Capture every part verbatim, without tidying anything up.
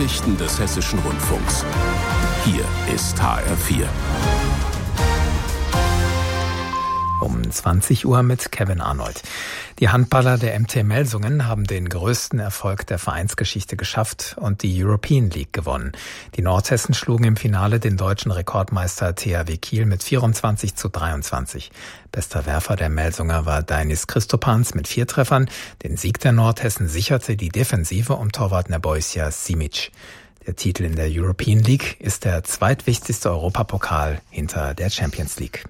Nachrichten des Hessischen Rundfunks. Hier ist H R vier. Um zwanzig Uhr mit Kevin Arnold. Die Handballer der M T Melsungen haben den größten Erfolg der Vereinsgeschichte geschafft und die European League gewonnen. Die Nordhessen schlugen im Finale den deutschen Rekordmeister T H W Kiel mit vierundzwanzig zu dreiundzwanzig. Bester Werfer der Melsunger war Dainis Christopans mit vier Treffern. Den Sieg der Nordhessen sicherte die Defensive um Torwart Nebojša Simic. Der Titel in der European League ist der zweitwichtigste Europapokal hinter der Champions League.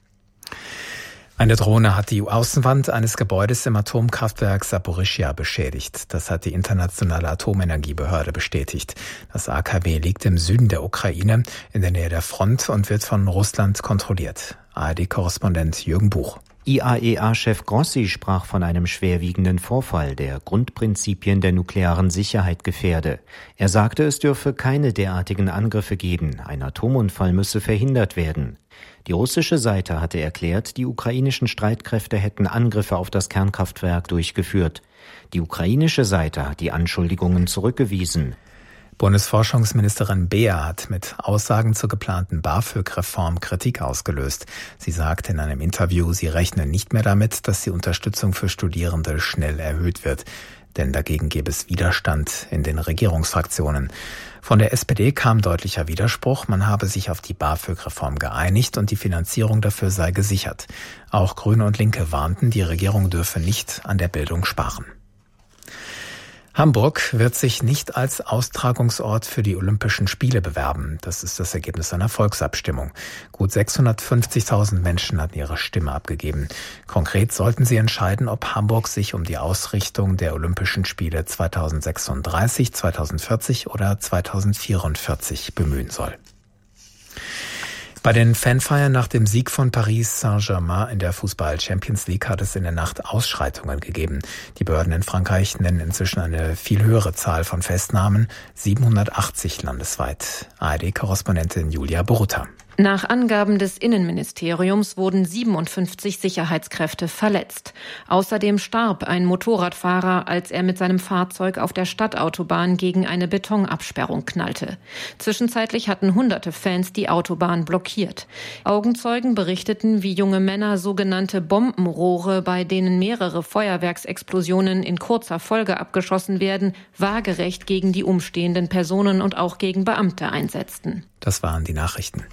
Eine Drohne hat die Außenwand eines Gebäudes im Atomkraftwerk Saporischschja beschädigt. Das hat die internationale Atomenergiebehörde bestätigt. Das A K W liegt im Süden der Ukraine, in der Nähe der Front und wird von Russland kontrolliert. A R D-Korrespondent Jürgen Buch. I A E A-Chef Grossi sprach von einem schwerwiegenden Vorfall, der Grundprinzipien der nuklearen Sicherheit gefährde. Er sagte, es dürfe keine derartigen Angriffe geben. Ein Atomunfall müsse verhindert werden. Die russische Seite hatte erklärt, die ukrainischen Streitkräfte hätten Angriffe auf das Kernkraftwerk durchgeführt. Die ukrainische Seite hat die Anschuldigungen zurückgewiesen. Bundesforschungsministerin Beer hat mit Aussagen zur geplanten BAföG-Reform Kritik ausgelöst. Sie sagte in einem Interview, sie rechne nicht mehr damit, dass die Unterstützung für Studierende schnell erhöht wird. Denn dagegen gäbe es Widerstand in den Regierungsfraktionen. Von der S P D kam deutlicher Widerspruch, man habe sich auf die BAföG-Reform geeinigt und die Finanzierung dafür sei gesichert. Auch Grüne und Linke warnten, die Regierung dürfe nicht an der Bildung sparen. Hamburg wird sich nicht als Austragungsort für die Olympischen Spiele bewerben. Das ist das Ergebnis einer Volksabstimmung. Gut sechshundertfünfzigtausend Menschen hatten ihre Stimme abgegeben. Konkret sollten sie entscheiden, ob Hamburg sich um die Ausrichtung der Olympischen Spiele zweitausendsechsunddreißig, zweitausendvierzig oder zweitausendvierundvierzig bemühen soll. Bei den Fanfeiern nach dem Sieg von Paris Saint-Germain in der Fußball-Champions League hat es in der Nacht Ausschreitungen gegeben. Die Behörden in Frankreich nennen inzwischen eine viel höhere Zahl von Festnahmen, siebenhundertachtzig landesweit. A R D-Korrespondentin Julia Borutta. Nach Angaben des Innenministeriums wurden siebenundfünfzig Sicherheitskräfte verletzt. Außerdem starb ein Motorradfahrer, als er mit seinem Fahrzeug auf der Stadtautobahn gegen eine Betonabsperrung knallte. Zwischenzeitlich hatten hunderte Fans die Autobahn blockiert. Augenzeugen berichteten, wie junge Männer sogenannte Bombenrohre, bei denen mehrere Feuerwerksexplosionen in kurzer Folge abgeschossen werden, waagerecht gegen die umstehenden Personen und auch gegen Beamte einsetzten. Das waren die Nachrichten.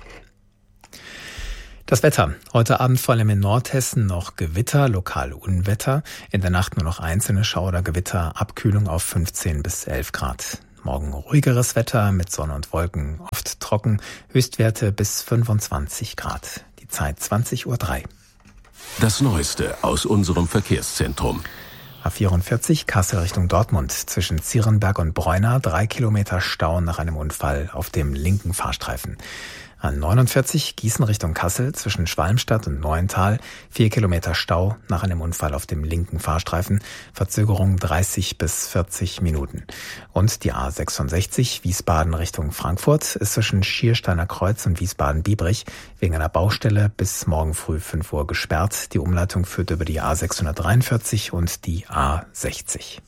Das Wetter. Heute Abend vor allem in Nordhessen noch Gewitter, lokal Unwetter. In der Nacht nur noch einzelne Schauer oder Gewitter, Abkühlung auf fünfzehn bis elf Grad. Morgen ruhigeres Wetter mit Sonne und Wolken, oft trocken, Höchstwerte bis fünfundzwanzig Grad. Die Zeit zwanzig Uhr drei. Das Neueste aus unserem Verkehrszentrum. A vierundvierzig Kassel Richtung Dortmund. Zwischen Zierenberg und Breuna drei Kilometer Stau nach einem Unfall auf dem linken Fahrstreifen. A neunundvierzig Gießen Richtung Kassel zwischen Schwalmstadt und Neuental vier Kilometer Stau nach einem Unfall auf dem linken Fahrstreifen. Verzögerung dreißig bis vierzig Minuten. Und die A sechsundsechzig Wiesbaden Richtung Frankfurt ist zwischen Schiersteiner Kreuz und Wiesbaden-Biebrich wegen einer Baustelle bis morgen früh fünf Uhr gesperrt. Die Umleitung führt über die A sechshundertdreiundvierzig und die A sechzig.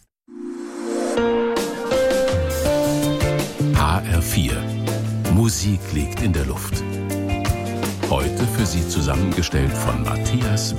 H R vier. Musik liegt in der Luft. Heute für Sie zusammengestellt von Matthias